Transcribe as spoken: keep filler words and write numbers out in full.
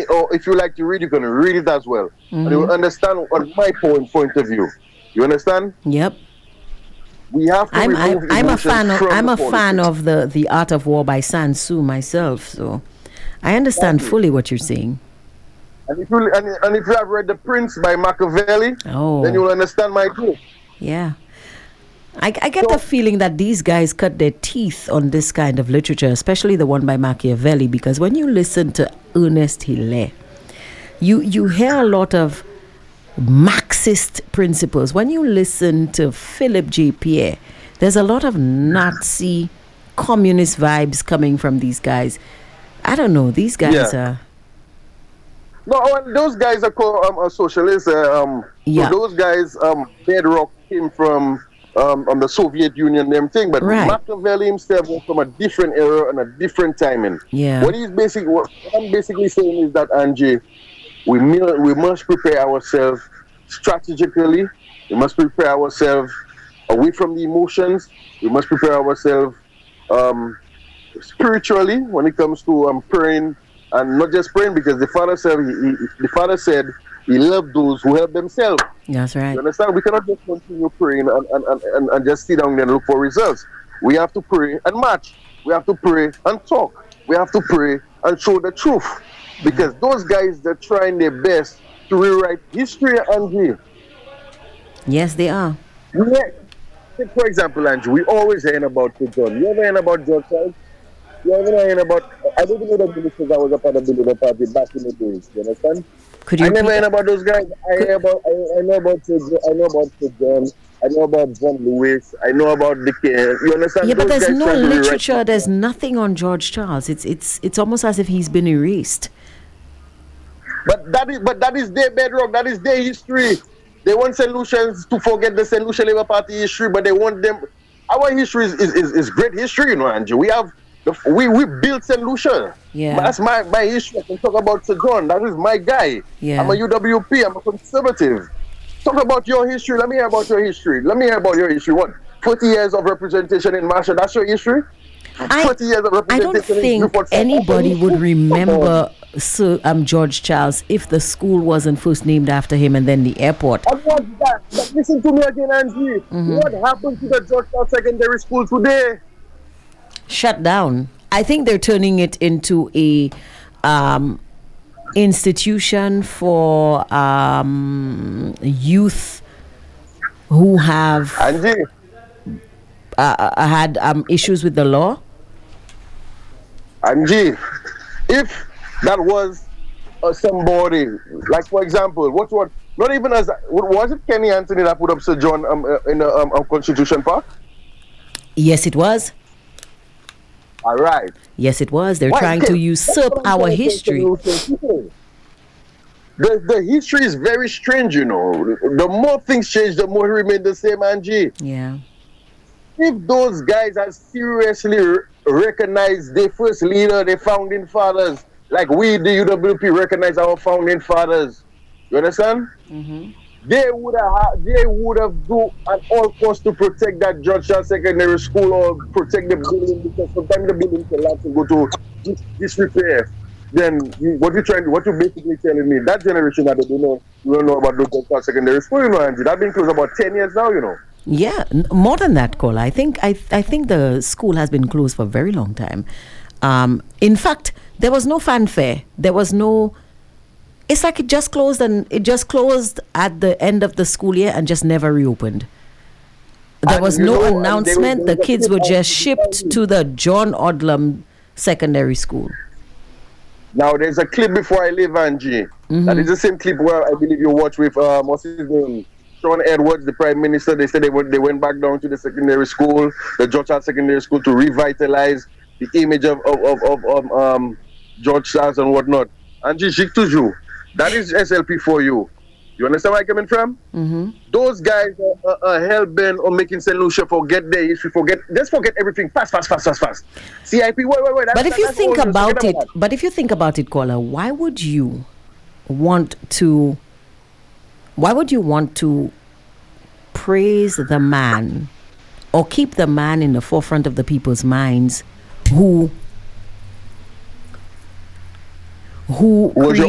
me, or if you like to read, you can read it as well. Mm-hmm. And you will understand on my point, point of view. You understand? Yep. We have to I'm, remove I, I'm a fan of I'm a politics. fan of the, the Art of War by Sun Tzu myself, so I understand exactly. fully what you're saying. And if you and, and if you have read The Prince by Machiavelli, oh. then you will understand my truth. Yeah. I, I get so, the feeling that these guys cut their teeth on this kind of literature, especially the one by Machiavelli, because when you listen to Ernest Hilaire, you you hear a lot of Marxist principles. When you listen to Philip J. Pierre, there's a lot of Nazi communist vibes coming from these guys. I don't know. These guys yeah. are... No, those guys are called um, socialists. Uh, um, yeah. So those guys, um, bedrock came from um, um, the Soviet Union, them thing. But right. Machiavelli himself was from a different era and a different timing. Yeah. What he's basically, what I'm basically saying is that, Angie, we we must prepare ourselves strategically. We must prepare ourselves away from the emotions. We must prepare ourselves um, spiritually when it comes to um, praying. And not just praying, because the Father said he, he, the Father said he loved those who help themselves. That's right. You understand? We cannot just continue praying and, and, and, and just sit down and look for results. We have to pray and march. We have to pray and talk. We have to pray and show the truth. Because mm-hmm. those guys, they're trying their best to rewrite history, Angie. Yes, they are. Yeah. For example, Angie, we always hearing about the John. You ever heard about George Charles? You ever heard about... I didn't know the ministers that was a part of the Labour Party back in the days. You understand? Could you I never heard that? about those guys. I Could... hear about. I, I know about. I know about John. I know about John Lewis. I know about the. You understand? Yeah, but those there's no literature. Rewrite. There's nothing on George Charles. It's it's it's almost as if he's been erased. But that is but that is their bedrock. That is their history. They want Saint Lucians to forget the Saint Lucia Labour Party history, but they want them. Our history is is, is, is great history, you know, Andrew. We have the, we we built Saint Lucia. Yeah, but that's my my history. I can talk about Sir John. That is my guy. Yeah, I'm a U W P. I'm a conservative. Talk about your history. Let me hear about your history. Let me hear about your history. What forty years of representation in Marshall? That's your history. I, forty years of representation. I don't think anybody would remember Sir um, George Charles if the school wasn't first named after him and then the airport. And what's that? But listen to me again, Angie. Mm-hmm. What happened to the George Charles Secondary School today? Shut down. I think they're turning it into a um, institution for um, youth who have Angie. Uh, had um, issues with the law. Angie, if that was uh, somebody, like for example, what what not even as was it Kenny Anthony that put up Sir John um, uh, in the um, um, Constitution Park? Yes, it was. All right. Yes, it was. They're Why trying to usurp our history. The the history is very strange, you know. The more things change, the more it remains the same, Angie. Yeah. If those guys are seriously r- recognized their first leader, their founding fathers, like we, the U W P, recognize our founding fathers, you understand? Mm-hmm. They would have, they would have do at all costs to protect that George Charles Secondary School or protect the building, because sometimes the building collapse and go to dis- disrepair. Then you, what you trying, what you basically telling me, that generation that they don't know, you don't know about the George Charles Secondary School, you know, Angie, that's been closed about ten years now, you know. Yeah, n- more than that, Kola. I think I I think the school has been closed for a very long time. Um, in fact, there was no fanfare. There was no. It's like it just closed and it just closed at the end of the school year and just never reopened. There and was no know, announcement. They, they, the kids were just shipped to the John Odlum Secondary School. Now there's a clip before I leave, Angie. Mm-hmm. That is the same clip where I believe you watch with um, what's his name? Sean Edwards, the Prime Minister. They said they went, they went back down to the secondary school, the George Charles Secondary School, to revitalize the image of of, of, of, of um, George Charles and whatnot. Angie, Jik Toujou, that is S L P for you. You understand where I'm coming from? Mm-hmm. Those guys are, are, are hell-bent on making Saint Lucia forget their history, forget, just forget everything fast, fast, fast, fast, fast. C I P, wait, wait, wait. But if you think about it, but if you think about it, Kola, why would you want to, why would you want to praise the man or keep the man in the forefront of the people's minds who who was your